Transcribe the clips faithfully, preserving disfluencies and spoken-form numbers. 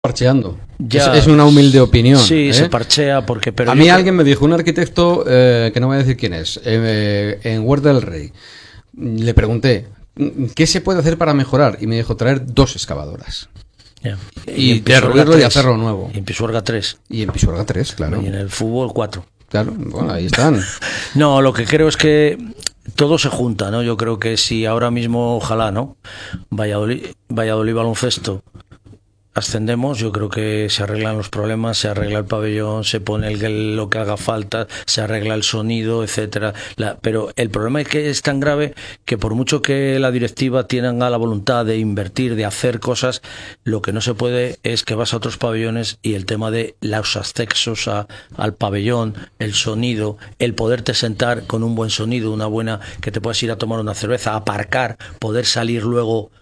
Parcheando. Ya, es, es una humilde opinión. Sí, ¿eh? se parchea porque... Pero a mí alguien me dijo, un arquitecto, eh, que no voy a decir quién es, eh, en Huerta del Rey, le pregunté, ¿qué se puede hacer para mejorar? Y me dijo, traer dos excavadoras. Yeah. Y, y derruirlo y hacerlo nuevo. Y en Pisuerga tres. Y en Pisuerga tres, claro. Y en el fútbol cuatro. Claro, bueno, ahí están. No, lo que creo es que todo se junta, ¿no? Yo creo que si ahora mismo, ojalá, ¿no? Valladolid, Valladolid Baloncesto ascendemos, yo creo que se arreglan los problemas, se arregla el pabellón, se pone el, lo que haga falta, se arregla el sonido, etcétera. La, pero el problema es que es tan grave que por mucho que la directiva tenga la voluntad de invertir, de hacer cosas, lo que no se puede es que vas a otros pabellones y el tema de los accesos a, al pabellón, el sonido, el poderte sentar con un buen sonido, una buena, que te puedas ir a tomar una cerveza, aparcar, poder salir luego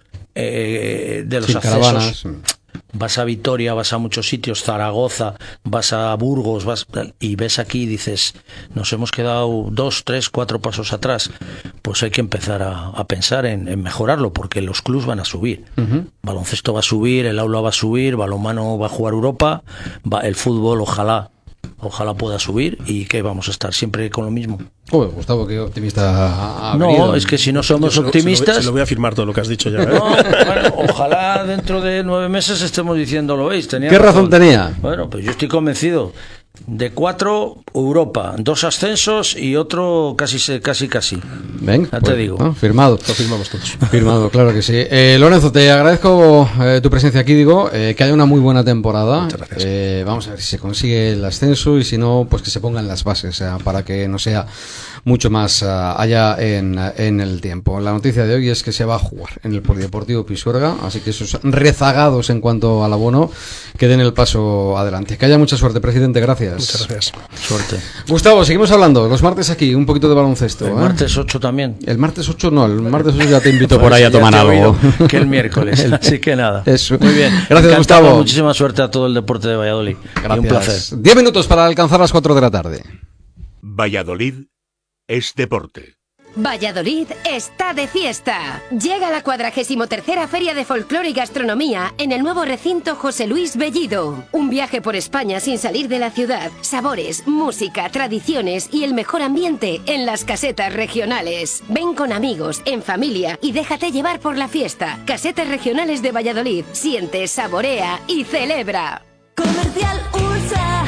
eh, de los Sin accesos. Caravanas. Vas a Vitoria, vas a muchos sitios, Zaragoza, vas a Burgos, vas y ves aquí y dices, nos hemos quedado dos, tres, cuatro pasos atrás. Pues hay que empezar a, a pensar en, en mejorarlo, porque los clubs van a subir. Uh-huh. Baloncesto va a subir, el aula va a subir, balonmano va a jugar Europa, va, el fútbol ojalá, ojalá pueda subir, y que vamos a estar siempre con lo mismo. Oh, Gustavo, qué optimista ha, ha No, venido. es que si no somos se lo, optimistas... Se lo, se lo voy a afirmar todo lo que has dicho ya. ¿eh? No, bueno, ojalá dentro de nueve meses estemos diciendo, lo veis. Tenía ¿Qué razón, razón tenía? Bueno, pues yo estoy convencido. De cuatro, Europa, dos ascensos y otro casi, casi, casi. Venga, ya pues, te digo. ¿no? Firmado. Lo firmamos todos. Firmado, claro que sí. Eh, Lorenzo, te agradezco eh, tu presencia aquí, digo, eh, que haya una muy buena temporada. Muchas gracias. Eh, vamos a ver si se consigue el ascenso y si no, pues que se pongan las bases, eh, para que no sea mucho más uh, allá en, en el tiempo. La noticia de hoy es que se va a jugar en el Polideportivo Pisuerga, así que esos rezagados en cuanto al abono que den el paso adelante. Que haya mucha suerte, presidente, gracias. Muchas gracias. Suerte. Gustavo, seguimos hablando. Los martes aquí, un poquito de baloncesto. El ¿eh? martes ocho también. El martes ocho no, el martes ocho ya te invito por ahí a tomar algo. Que el miércoles. Así que nada. Eso. Muy bien. Gracias, Encantado, Gustavo. Muchísima suerte a todo el deporte de Valladolid. Gracias. Y un placer. Diez minutos para alcanzar las cuatro de la tarde. Valladolid es deporte. Valladolid está de fiesta. Llega la cuadragésimo tercera Feria de Folclore y Gastronomía en el nuevo recinto José Luis Bellido. Un viaje por España sin salir de la ciudad. Sabores, música, tradiciones y el mejor ambiente en las casetas regionales. Ven con amigos, en familia y déjate llevar por la fiesta. Casetas regionales de Valladolid. Siente, saborea y celebra. Comercial Ursa.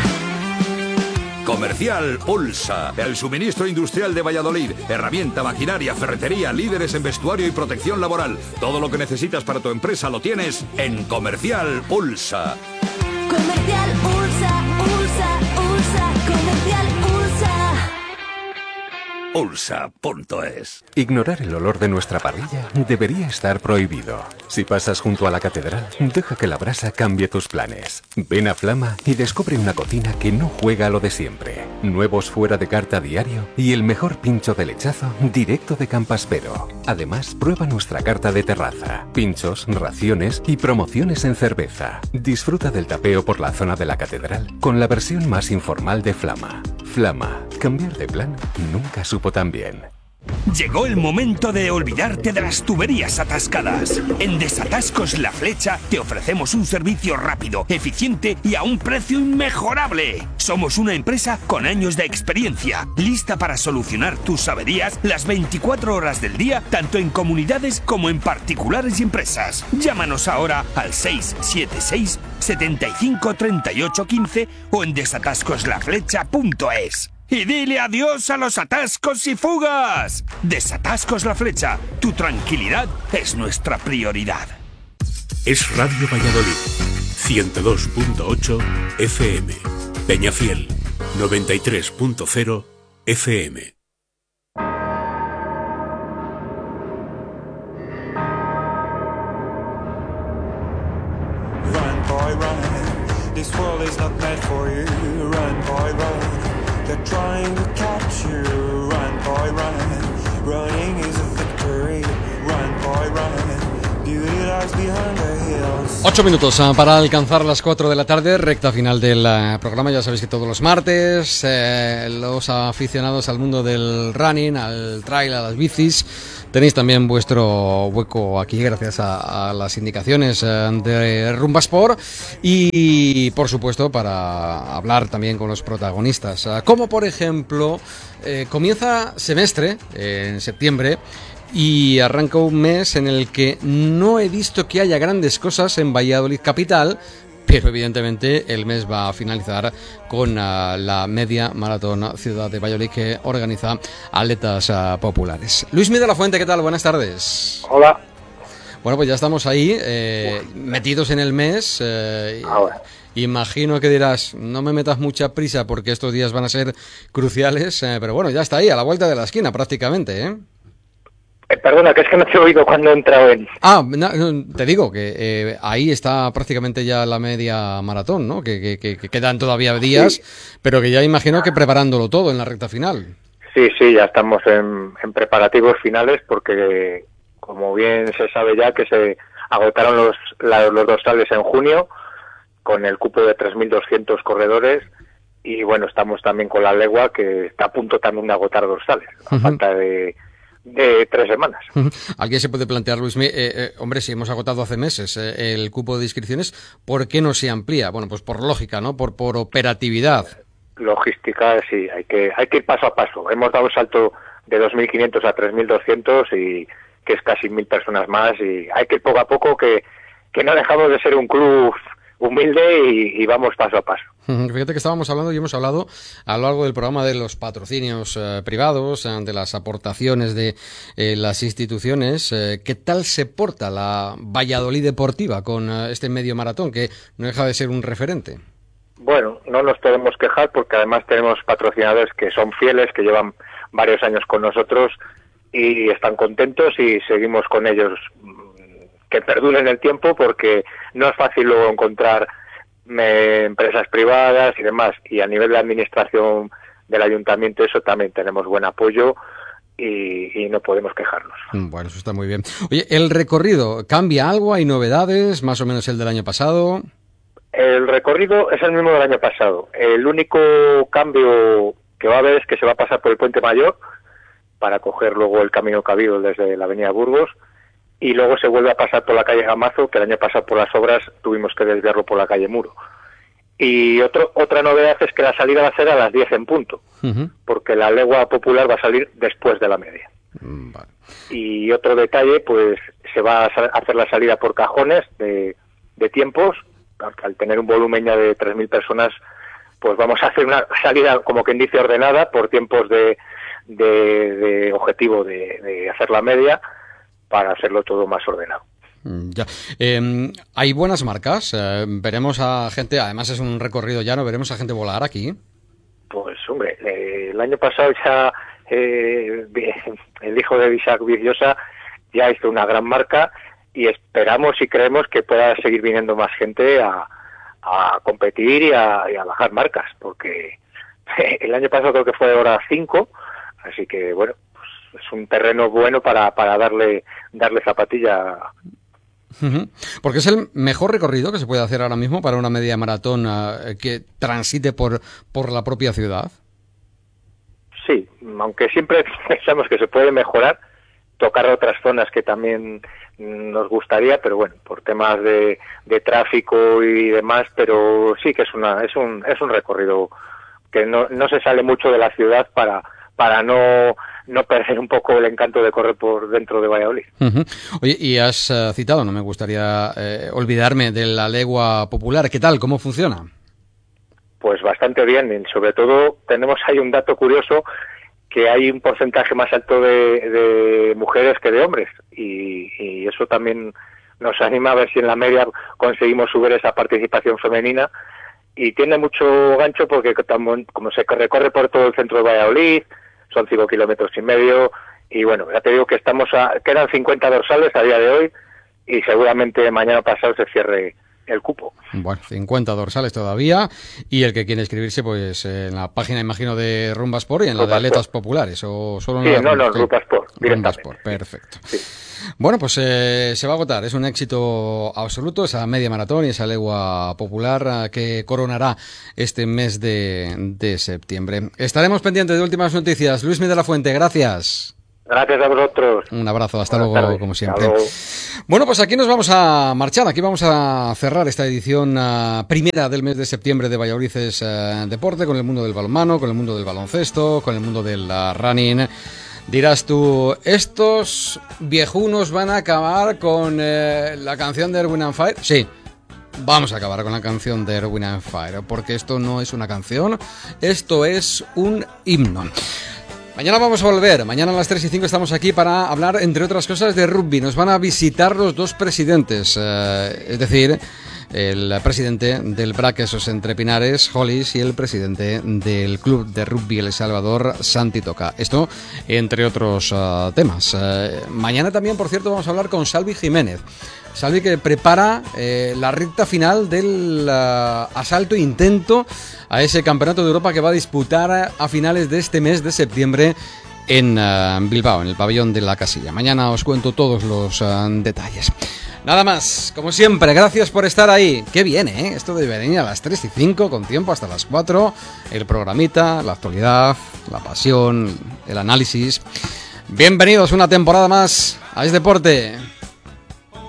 Comercial Ulsa, el suministro industrial de Valladolid. Herramienta, maquinaria, ferretería, líderes en vestuario y protección laboral. Todo lo que necesitas para tu empresa lo tienes en Comercial Ulsa. Comercial Ulsa, Ulsa, Ulsa, Comercial Ulsa. Ulsa punto es. Ignorar el olor de nuestra parrilla debería estar prohibido. Si pasas junto a la catedral, deja que la brasa cambie tus planes. Ven a Flama y descubre una cocina que no juega a lo de siempre. Nuevos fuera de carta diario y el mejor pincho de lechazo directo de Campaspero. Además, prueba nuestra carta de terraza, pinchos, raciones y promociones en cerveza. Disfruta del tapeo por la zona de la catedral con la versión más informal de Flama. Flama, cambiar de plan nunca supo tan bien. Llegó el momento de olvidarte de las tuberías atascadas. En Desatascos La Flecha te ofrecemos un servicio rápido, eficiente y a un precio inmejorable. Somos una empresa con años de experiencia, lista para solucionar tus averías las veinticuatro horas del día, tanto en comunidades como en particulares y empresas. Llámanos ahora al seis siete seis, setenta y cinco, treinta y ocho, quince o en desatascos la flecha punto es. Y dile adiós a los atascos y fugas. Desatascos La Flecha. Tu tranquilidad es nuestra prioridad. Es Radio Valladolid. ciento dos punto ocho F M. Peñafiel. noventa y tres punto cero F M. Run, boy, run. This world is not meant for you. Run, boy, run. They're trying to catch you. Run, boy, run. Running is a victory. Run, boy, run. Beauty lies behind the hills. Ocho minutos uh, para alcanzar las cuatro de la tarde, recta final del uh, programa. Ya sabéis que todos los martes eh, los aficionados al mundo del running, al trail, a las bicis, Tenéis también vuestro hueco aquí gracias a, a las indicaciones de Rumbasport y, por supuesto, para hablar también con los protagonistas. Como, por ejemplo, eh, comienza semestre eh, en septiembre y arranca un mes en el que no he visto que haya grandes cosas en Valladolid capital, pero evidentemente el mes va a finalizar con uh, la media maratón Ciudad de Valladolid que organiza Atletas uh, Populares. Luismi de la Fuente, ¿qué tal? Buenas tardes. Hola. Bueno, pues ya estamos ahí, eh, metidos en el mes. Eh, Ahora. Imagino que dirás, no me metas mucha prisa porque estos días van a ser cruciales, eh, pero bueno, ya está ahí, a la vuelta de la esquina prácticamente, ¿eh? Eh, perdona, que es que no te he oído cuando he entrado en... Ah, no, no, te digo que eh, ahí está prácticamente ya la media maratón, ¿no? Que, que, que, que quedan todavía días, sí. Pero que ya imagino que preparándolo todo en la recta final. Sí, sí, ya estamos en, en preparativos finales porque, como bien se sabe ya, que se agotaron los, la, los dorsales en junio con el cupo de tres mil doscientos corredores y, bueno, estamos también con la legua que está a punto también de agotar dorsales, a uh-huh. falta de... de tres semanas. Alguien se puede plantear, Luis, eh, eh, hombre, si hemos agotado hace meses eh, el cupo de inscripciones, ¿por qué no se amplía? Bueno, pues por lógica, ¿no? Por por operatividad. Logística, sí, hay que hay que ir paso a paso. Hemos dado un salto de dos mil quinientos a tres mil doscientos y que es casi mil personas más y hay que ir poco a poco que, que no dejamos de ser un club humilde y, y vamos paso a paso. Fíjate que estábamos hablando y hemos hablado a lo largo del programa de los patrocinios eh, privados, eh, de las aportaciones de eh, las instituciones. Eh, ¿Qué tal se porta la Valladolid Deportiva con eh, este medio maratón, que no deja de ser un referente? Bueno, no nos podemos quejar porque además tenemos patrocinadores que son fieles, que llevan varios años con nosotros y están contentos y seguimos con ellos que perduren el tiempo porque no es fácil luego encontrar eh, empresas privadas y demás, y a nivel de administración del ayuntamiento eso también tenemos buen apoyo y, y no podemos quejarnos. Bueno, eso está muy bien. Oye, ¿el recorrido cambia algo? ¿Hay novedades? ¿Más o menos el del año pasado? El recorrido es el mismo del año pasado. El único cambio que va a haber es que se va a pasar por el Puente Mayor para coger luego el camino Cabildo desde la avenida Burgos. Y luego se vuelve a pasar por la calle Gamazo, que el año pasado por las obras tuvimos que desviarlo por la calle Muro. Y otro, otra novedad es que la salida va a ser a las diez en punto, uh-huh. porque la legua popular va a salir después de la media. Mm, vale. Y otro detalle, pues se va a hacer la salida por cajones de, de tiempos, al tener un volumen ya de tres mil personas, pues vamos a hacer una salida, como quien dice, ordenada por tiempos de, de, de objetivo de, de hacer la media, para hacerlo todo más ordenado. Ya. Eh, hay buenas marcas, eh, veremos a gente, además es un recorrido llano, veremos a gente volar aquí. Pues hombre, eh, el año pasado ya eh, el hijo de Isaac Villosa ya hizo una gran marca y esperamos y creemos que pueda seguir viniendo más gente a, a competir y a, y a bajar marcas, porque el año pasado creo que fue hora cinco, así que bueno, es un terreno bueno para, para darle darle zapatilla. Uh-huh. Porque es el mejor recorrido que se puede hacer ahora mismo para una media maratón uh, que transite por, por la propia ciudad. Sí, aunque siempre pensamos que se puede mejorar, tocar otras zonas que también nos gustaría, pero bueno, por temas de, de tráfico y demás, pero sí que es una es un es un recorrido que no, no se sale mucho de la ciudad para para no no perder un poco el encanto de correr por dentro de Valladolid. Uh-huh. Oye, y has uh, citado, no me gustaría eh, olvidarme de la legua popular. ¿Qué tal? ¿Cómo funciona? Pues bastante bien. Y sobre todo tenemos ahí un dato curioso, que hay un porcentaje más alto de, de mujeres que de hombres. Y, y eso también nos anima a ver si en la media conseguimos subir esa participación femenina. Y tiene mucho gancho porque como se recorre por todo el centro de Valladolid, son cinco kilómetros y medio, y bueno, ya te digo que estamos a, quedan cincuenta dorsales a día de hoy, y seguramente mañana pasado se cierre el cupo. Bueno, cincuenta dorsales todavía, y el que quiere inscribirse, pues en la página, imagino, de Rumbasport y en la de Atletas Populares, o solo en sí, la no, no, Rumbasport, Rumbasport, perfecto. Sí. Bueno, pues eh, se va a agotar, es un éxito absoluto esa media maratón y esa legua popular eh, que coronará este mes de, de septiembre. Estaremos pendientes de últimas noticias. Luismi de la Fuente, gracias. Gracias a vosotros. Un abrazo, hasta Buenas luego, tardes. como Hasta siempre. luego. Bueno, pues aquí nos vamos a marchar, aquí vamos a cerrar esta edición uh, primera del mes de septiembre de Valladolid es uh, Deporte, con el mundo del balonmano, con el mundo del baloncesto, con el mundo del uh, running. Dirás tú, estos viejunos van a acabar con eh, la canción de Erwin and Fire. Sí, vamos a acabar con la canción de Erwin and Fire, porque esto no es una canción, esto es un himno. Mañana vamos a volver, mañana a las tres y cinco estamos aquí para hablar, entre otras cosas, de rugby. Nos van a visitar los dos presidentes, eh, es decir, el presidente del B R A C, esos Entre Pinares, Hollis, y el presidente del Club de Rugby El Salvador, Santi Toca. Esto, entre otros uh, temas. Uh, mañana también, por cierto, vamos a hablar con Salvi Jiménez. Salvi, que prepara eh, la recta final del uh, asalto e intento a ese Campeonato de Europa que va a disputar a finales de este mes de septiembre en uh, Bilbao, en el pabellón de la Casilla. Mañana os cuento todos los uh, detalles. Nada más, como siempre, gracias por estar ahí. Qué bien, ¿eh? Esto debe venir a las tres y cinco, con tiempo hasta las cuatro. El programita, la actualidad, la pasión, el análisis. Bienvenidos una temporada más a Es Deporte.